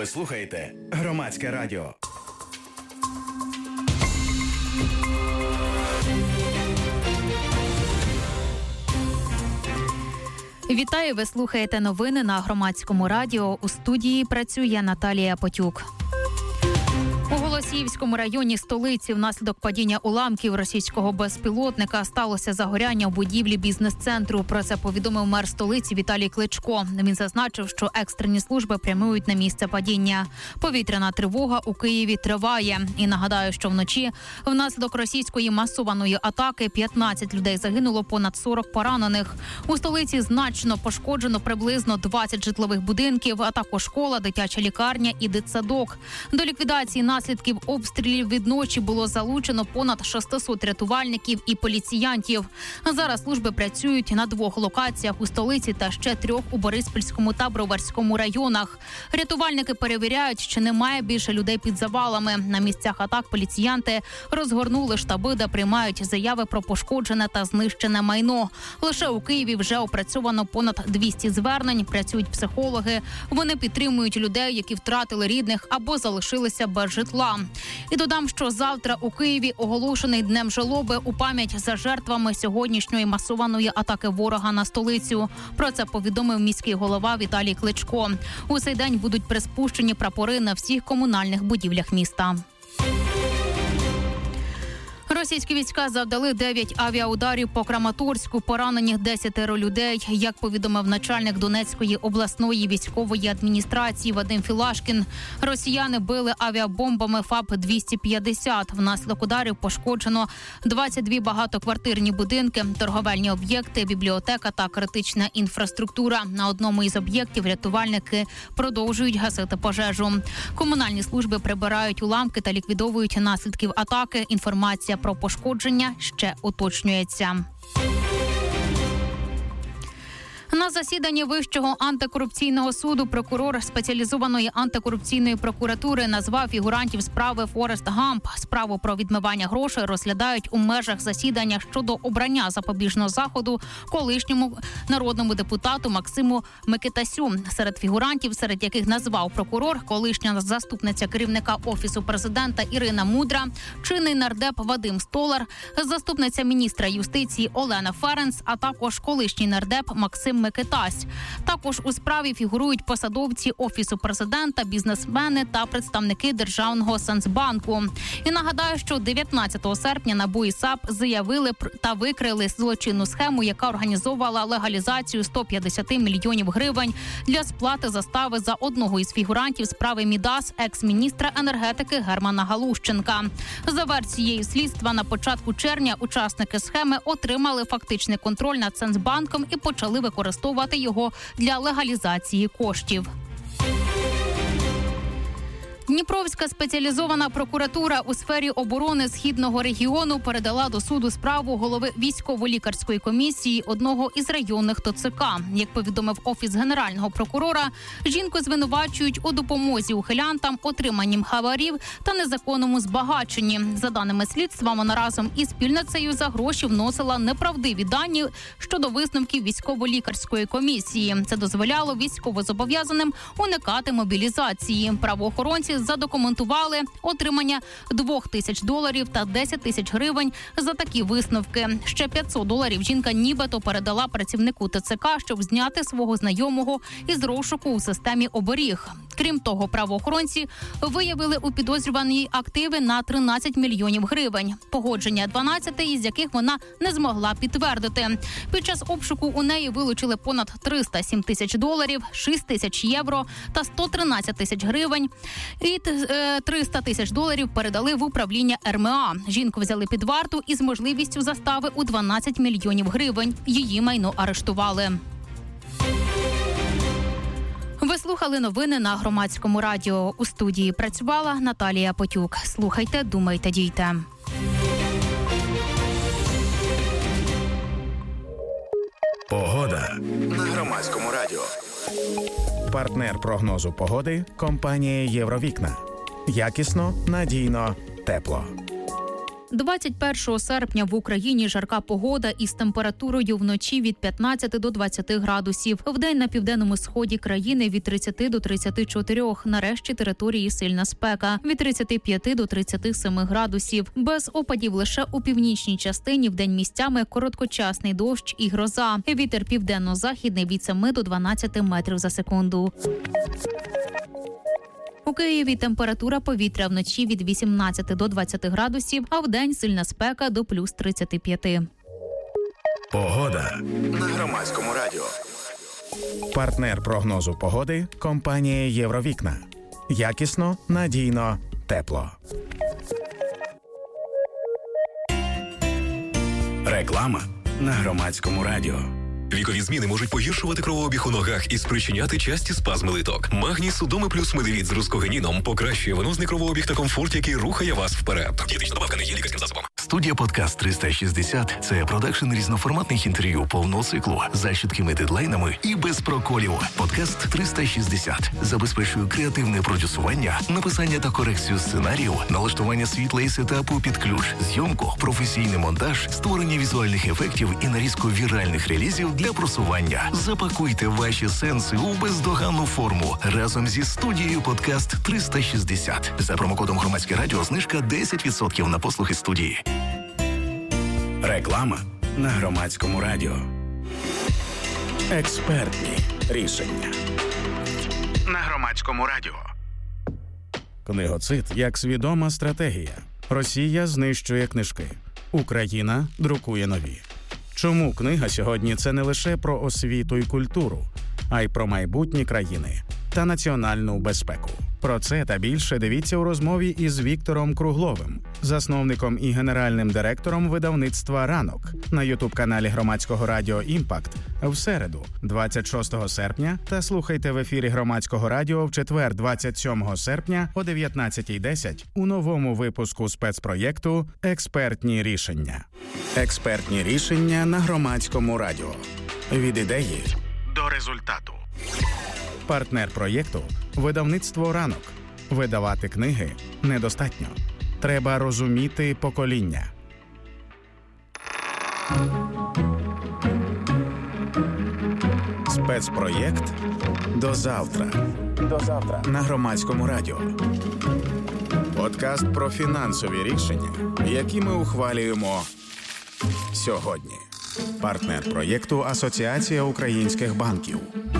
Ви слухаєте Громадське радіо. Вітаю, ви слухаєте новини на Громадському радіо. У студії працює Наталія Потюк. У Голосіївському районі столиці внаслідок падіння уламків російського безпілотника сталося загоряння в будівлі бізнес-центру. Про це повідомив мер столиці Віталій Кличко. Він зазначив, що екстрені служби прямують на місце падіння. Повітряна тривога у Києві триває. І нагадаю, що вночі внаслідок російської масованої атаки 15 людей загинуло, понад 40 поранених. У столиці значно пошкоджено приблизно 20 житлових будинків, а також школа, дитяча лікарня і дитсадок. До ліквідації наслідків обстрілів від ночі було залучено понад 600 рятувальників і поліціянтів. Зараз служби працюють на 2 локаціях у столиці та ще 3 у Бориспільському та Броварському районах. Рятувальники перевіряють, чи немає більше людей під завалами. На місцях атак поліціянти розгорнули штаби, де приймають заяви про пошкоджене та знищене майно. Лише у Києві вже опрацьовано понад 200 звернень, працюють психологи. Вони підтримують людей, які втратили рідних або залишилися без житла. І додам, що завтра у Києві оголошений Днем жалоби у пам'ять за жертвами сьогоднішньої масованої атаки ворога на столицю. Про це повідомив міський голова Віталій Кличко. У цей день будуть приспущені прапори на всіх комунальних будівлях міста. Російські війська завдали 9 авіаударів по Краматорську, поранені 10 людей. Як повідомив начальник Донецької обласної військової адміністрації Вадим Філашкін, росіяни били авіабомбами ФАП-250. Внаслідок ударів пошкоджено 22 багатоквартирні будинки, торговельні об'єкти, бібліотека та критична інфраструктура. На одному із об'єктів рятувальники продовжують гасити пожежу. Комунальні служби прибирають уламки та ліквідовують наслідків атаки. Інформація про пошкодження ще уточнюється. На засіданні Вищого антикорупційного суду прокурор спеціалізованої антикорупційної прокуратури назвав фігурантів справи Форест Гамп. Справу про відмивання грошей розглядають у межах засідання щодо обрання запобіжного заходу колишньому народному депутату Максиму Микитасю. Серед фігурантів, серед яких назвав прокурор, колишня заступниця керівника Офісу президента Ірина Мудра, чинний нардеп Вадим Столар, заступниця міністра юстиції Олена Ференц, а також колишній нардеп Максим Микитась. Також у справі фігурують посадовці Офісу президента, бізнесмени та представники Державного Сенсбанку. І нагадаю, що 19 серпня НАБУ і САП заявили та викрили злочинну схему, яка організовувала легалізацію 150 мільйонів гривень для сплати застави за одного із фігурантів справи Мідас, екс-міністра енергетики Германа Галущенка. За версією слідства, на початку червня учасники схеми отримали фактичний контроль над Сенсбанком і почали використовувати його для легалізації коштів. Дніпровська спеціалізована прокуратура у сфері оборони Східного регіону передала до суду справу голови військово-лікарської комісії одного із районних ТЦК. Як повідомив Офіс Генерального прокурора, жінку звинувачують у допомозі ухилянтам, отриманням хабарів та незаконному збагаченні. За даними слідства, вона разом із спільницею за гроші вносила неправдиві дані щодо висновків військово-лікарської комісії. Це дозволяло військовозобов'язаним уникати мобілізації. Правоохоронці задокументували отримання $2000 та 10 тисяч гривень за такі висновки. Ще $500 жінка нібито передала працівнику ТЦК, щоб зняти свого знайомого із розшуку у системі оберіг. Крім того, правоохоронці виявили у підозрюваній активи на 13 мільйонів гривень. Погодження 12 із яких вона не змогла підтвердити. Під час обшуку у неї вилучили понад $307 тисяч, 6 тисяч євро та 113 тисяч гривень. І $300 тисяч передали в управління РМА. Жінку взяли під варту із можливістю застави у 12 мільйонів гривень. Її майно арештували. Ви слухали новини на Громадському радіо. У студії працювала Наталія Потюк. Слухайте, думайте, дійте. Погода на Громадському радіо. Партнер прогнозу погоди – компанія «Євровікна». Якісно, надійно, тепло. 21 серпня в Україні жарка погода із температурою вночі від 15 до 20 градусів. Вдень на південному сході країни від 30 до 34. На решті території сильна спека. Від 35 до 37 градусів. Без опадів лише у північній частині вдень місцями короткочасний дощ і гроза. Вітер південно-західний від 7 до 12 метрів за секунду. У Києві температура повітря вночі від 18 до 20 градусів, а вдень сильна спека до плюс 35. Погода на Громадському радіо. Партнер прогнозу погоди – компанія «Євровікна». Якісно, надійно, тепло. Реклама на Громадському радіо. Вікові зміни можуть погіршувати кровообіг у ногах і спричиняти часті спазми литок. Магній Судоми плюс Медивіт з рускогеніном покращує венозний кровообіг та комфорт, який рухає вас вперед. Дієтична добавка не є лікарським засобом. Студія «Подкаст 360» – це продакшн різноформатних інтерв'ю повного циклу за чіткими дедлайнами і без проколів. «Подкаст 360» забезпечує креативне продюсування, написання та корекцію сценаріїв, налаштування світла і сетапу під ключ, зйомку, професійний монтаж, створення візуальних ефектів і нарізку віральних релізів для просування. Запакуйте ваші сенси у бездоганну форму разом зі студією «Подкаст 360». За промокодом «Громадське радіо» знижка 10% на послуги студії. Реклама на Громадському радіо. Експертні рішення. На Громадському радіо. Книгоцид як свідома стратегія. Росія знищує книжки. Україна друкує нові. Чому книга сьогодні – це не лише про освіту і культуру, а й про майбутні країни та національну безпеку? Про це та більше дивіться у розмові із Віктором Кругловим, засновником і генеральним директором видавництва «Ранок» на ютуб-каналі Громадського радіо «Імпакт» в середу, 26 серпня, та слухайте в ефірі Громадського радіо в четвер, 27 серпня о 19:10 у новому випуску спецпроєкту «Експертні рішення». Експертні рішення на Громадському радіо. Від ідеї до результату. Партнер проєкту – видавництво «Ранок». Видавати книги недостатньо. Треба розуміти покоління. Спецпроєкт «До завтра». На Громадському радіо. Подкаст про фінансові рішення, які ми ухвалюємо сьогодні. Партнер проєкту «Асоціація українських банків».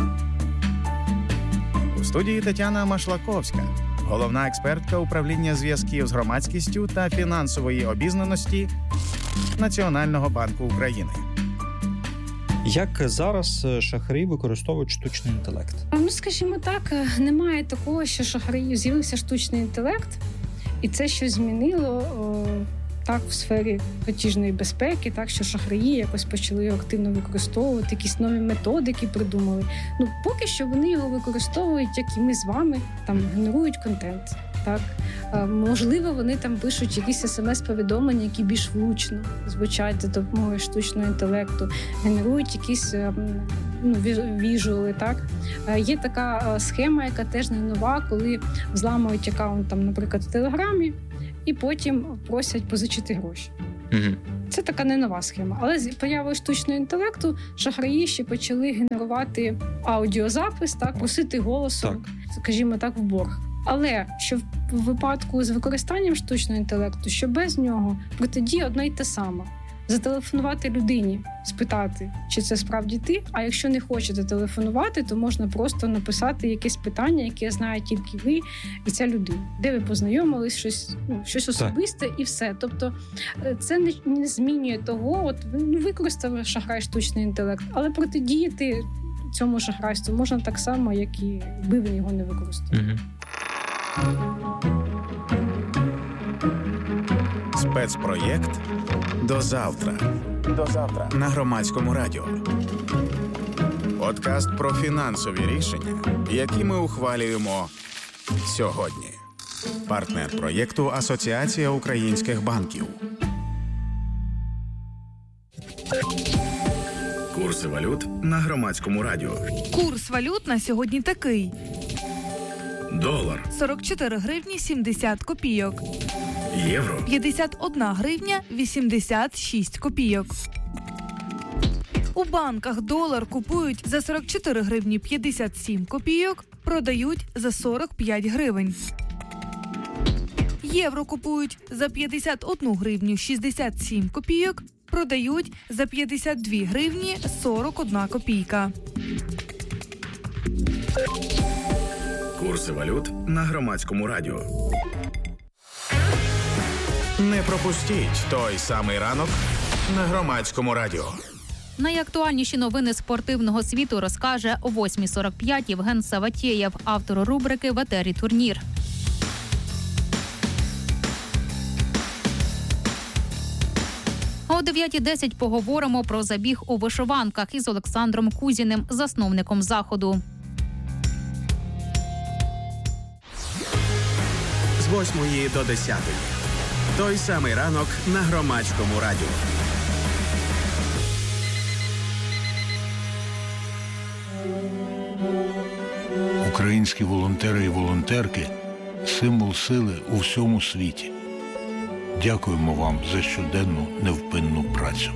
У студії Тетяна Машлаковська, головна експертка управління зв'язків з громадськістю та фінансової обізнаності Національного банку України. Як зараз шахраї використовують штучний інтелект? Скажімо так, немає такого, що шахраїв з'явився штучний інтелект, і це щось змінило так в сфері платіжної безпеки, так що шахраї якось почали його активно використовувати, якісь нові методики придумали. Поки що вони його використовують, як і ми з вами, там генерують контент. Так, можливо, вони там пишуть якісь смс-повідомлення, які більш влучно звучать за допомогою штучного інтелекту, генерують якісь віжуали. Так, є така схема, яка теж не нова, коли взламують акаунт, там, наприклад, в Телеграмі, і потім просять позичити гроші. Угу. Це така не нова схема. Але з появою штучного інтелекту шахраї ще почали генерувати аудіозапис, так, просити голосом, скажімо так, в борг. Але що в випадку з використанням штучного інтелекту, що без нього протидія одна й та сама. Зателефонувати людині, спитати, чи це справді ти, а якщо не хочете телефонувати, то можна просто написати якесь питання, яке знає тільки ви і ця людина. Де ви познайомились, щось особисте і все. Тобто це не змінює того, використав шахрай штучний інтелект, але протидіяти цьому шахрайству можна так само, як і якби він його не використовував. Спецпроєкт «До завтра». На Громадському радіо. Подкаст про фінансові рішення, які ми ухвалюємо сьогодні. Партнер проєкту «Асоціація українських банків». Курси валют на Громадському радіо. Курс валют на сьогодні такий. Долар 44 гривні 70 копійок. євро, 51 гривня 86 копійок. У банках долар купують за 44 гривні 57 копійок, продають за 45 гривень. Євро купують за 51 гривню 67 копійок, продають за 52 гривні 41 копійка. курси валют на Громадському радіо. Не пропустіть той самий ранок на Громадському радіо. Найактуальніші новини спортивного світу розкаже о 8:45 Євген Саватєєв, автор рубрики «В етері турнір». О 9:10 поговоримо про забіг у вишиванках із Олександром Кузіним, засновником заходу. З 8 до 10. Той самий ранок на Громадському радіо. Українські волонтери і волонтерки – символ сили у всьому світі. Дякуємо вам за щоденну невпинну працю.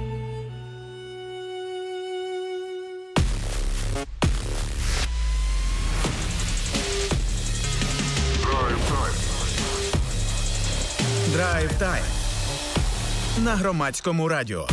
Драйв-тайм на Громадському радіо.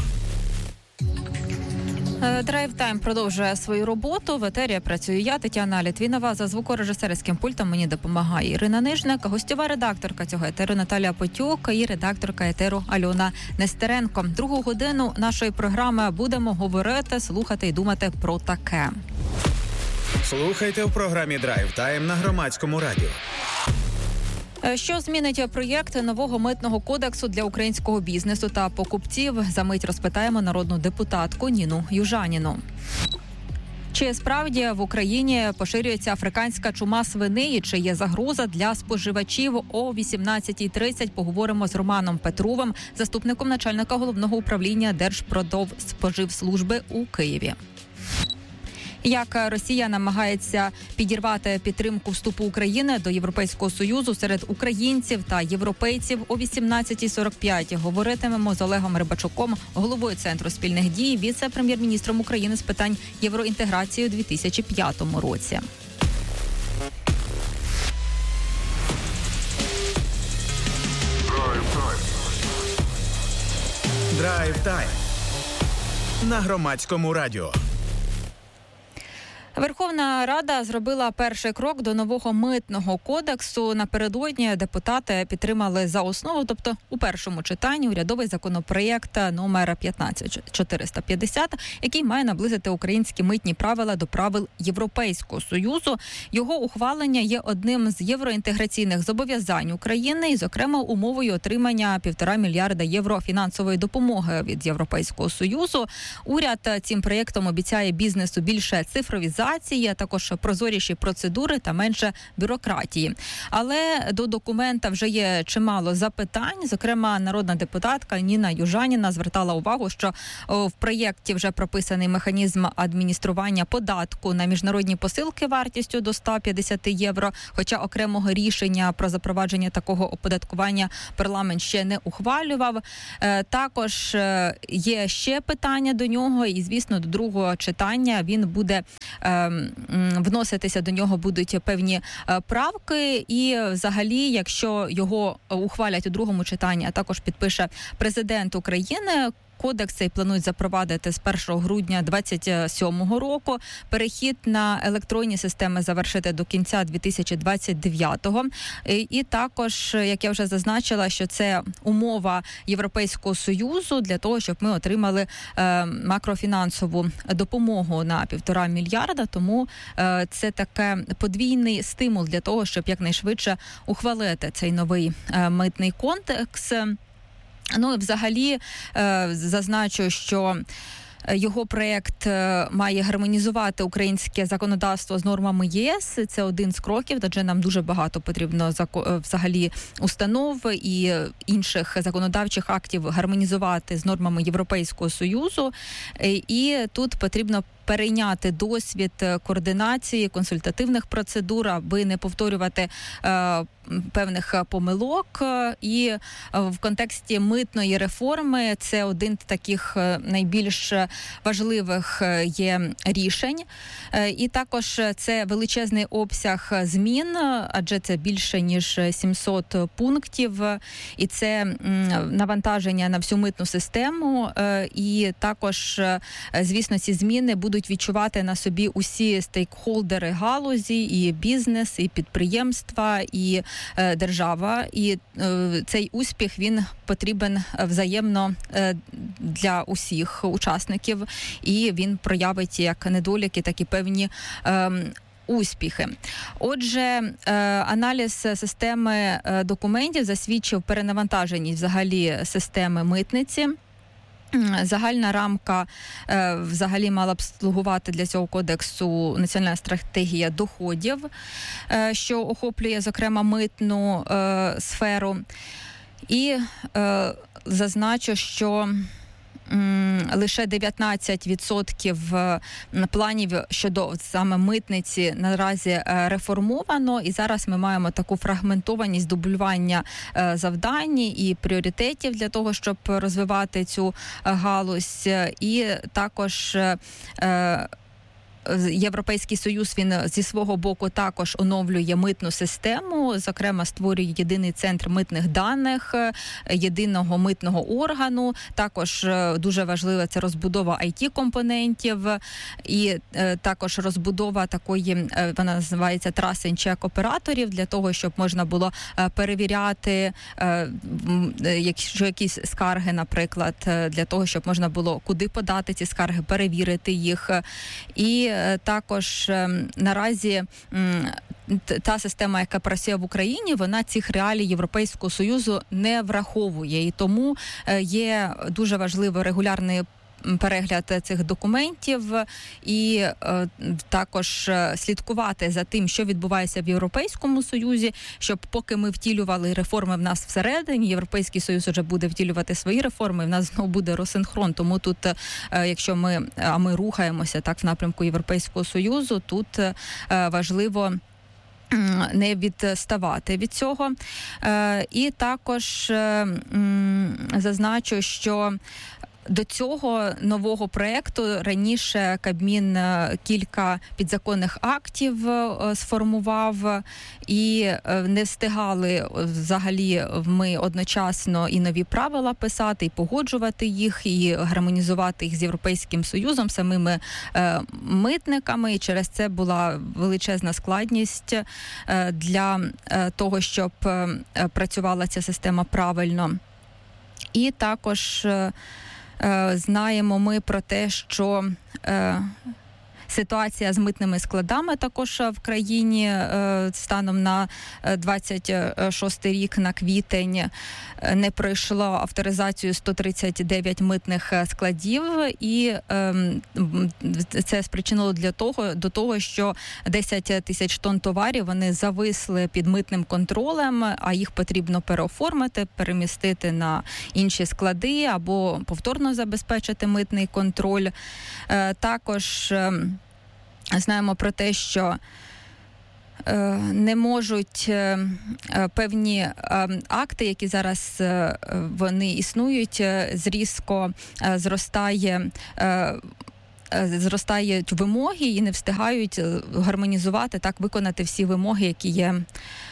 Драйв-тайм продовжує свою роботу. В етері працюю я, Тетяна Літвінова. За звукорежисерським пультом мені допомагає Ірина Нижник, гостьова редакторка цього етеру Наталія Потюк і редакторка етеру Альона Нестеренко. Другу годину нашої програми будемо говорити, слухати і думати про таке. Слухайте в програмі Драйв-тайм на Громадському радіо. Що змінить проєкт нового митного кодексу для українського бізнесу та покупців? Замить розпитаємо народну депутатку Ніну Южаніну. Чи справді в Україні поширюється африканська чума свини і чи є загроза для споживачів? О 18:30 поговоримо з Романом Петровим, заступником начальника головного управління Держпродспоживслужби у Києві. Як Росія намагається підірвати підтримку вступу України до Європейського Союзу серед українців та європейців о 18:45 говоритимемо з Олегом Рибачуком, головою Центру спільних дій, віце-прем'єр-міністром України з питань євроінтеграції у 2005 році. Драйв-тайм на Громадському радіо. Верховна Рада зробила перший крок до нового митного кодексу. Напередодні депутати підтримали за основу, тобто у першому читанні, урядовий законопроєкт номер 15450, який має наблизити українські митні правила до правил Європейського Союзу. Його ухвалення є одним з євроінтеграційних зобов'язань України і, зокрема, умовою отримання 1,5 мільярда євро фінансової допомоги від Європейського Союзу. Уряд цим проєктом обіцяє бізнесу більше цифровізації, а також прозоріші процедури та менше бюрократії. Але до документа вже є чимало запитань. Зокрема, народна депутатка Ніна Южаніна звертала увагу, що в проєкті вже прописаний механізм адміністрування податку на міжнародні посилки вартістю до 150 євро, хоча окремого рішення про запровадження такого оподаткування парламент ще не ухвалював. Також є ще питання до нього і, звісно, до другого читання він буде вноситися до нього будуть певні правки, і взагалі, якщо його ухвалять у другому читанні, а також підпише президент України, кодекс цей планують запровадити з 1 грудня 2027 року. Перехід на електронні системи завершити до кінця 2029-го. І також, як я вже зазначила, що це умова Європейського Союзу для того, щоб ми отримали макрофінансову допомогу на 1,5 мільярда. Тому це таке подвійний стимул для того, щоб якнайшвидше ухвалити цей новий митний кодекс. Ну і взагалі зазначу, що його проєкт має гармонізувати українське законодавство з нормами ЄС. Це один з кроків, адже нам дуже багато потрібно взагалі установ і інших законодавчих актів гармонізувати з нормами Європейського Союзу. І тут потрібно перейняти досвід координації, консультативних процедур, аби не повторювати певних помилок. І в контексті митної реформи це один з таких найбільш важливих є рішень. І також це величезний обсяг змін, адже це більше ніж 700 пунктів, і це навантаження на всю митну систему. І також, звісно, ці зміни будуть відчувати на собі усі стейкхолдери галузі, і бізнес, і підприємства, і держава. І цей успіх, він потрібен взаємно для усіх учасників, і він проявить як недоліки, так і певні успіхи. Отже, аналіз системи документів засвідчив перенавантаженість взагалі системи митниці. Загальна рамка взагалі мала б слугувати для цього кодексу національна стратегія доходів, що охоплює, зокрема, митну сферу. І зазначу, що лише 19% планів щодо саме митниці наразі реформовано, і зараз ми маємо таку фрагментованість, дублювання завдань і пріоритетів для того, щоб розвивати цю галузь. І також Європейський Союз, він зі свого боку також оновлює митну систему, зокрема створює єдиний центр митних даних, єдиного митного органу. Також дуже важлива це розбудова IT-компонентів і також розбудова такої, вона називається Trust and Check операторів, для того, щоб можна було перевіряти, якщо якісь скарги, наприклад, для того, щоб можна було куди подати ці скарги, перевірити їх. І також наразі та система, яка працює в Україні, вона цих реалій Європейського Союзу не враховує. І тому є дуже важливо регулярний перегляд цих документів і також слідкувати за тим, що відбувається в Європейському Союзі, щоб поки ми втілювали реформи в нас всередині, Європейський Союз вже буде втілювати свої реформи, в нас знову буде розсинхрон. Тому тут, якщо ми рухаємося так в напрямку Європейського Союзу, тут важливо не відставати від цього. І також зазначу, що до цього нового проєкту раніше Кабмін кілька підзаконних актів сформував, і не встигали взагалі ми одночасно і нові правила писати, і погоджувати їх, і гармонізувати їх з Європейським Союзом, самими митниками, і через це була величезна складність для того, щоб працювала ця система правильно. І також знаємо ми про те, що ситуація з митними складами також в країні станом на 26 рік, на квітень, не пройшло авторизацію 139 митних складів, і це спричинило до того, що 10 тисяч тонн товарів, вони зависли під митним контролем, а їх потрібно переоформити, перемістити на інші склади або повторно забезпечити митний контроль. Також знаємо про те, що не можуть певні акти, які зараз вони існують, зрізко зростають вимоги і не встигають гармонізувати, так виконати всі вимоги, які є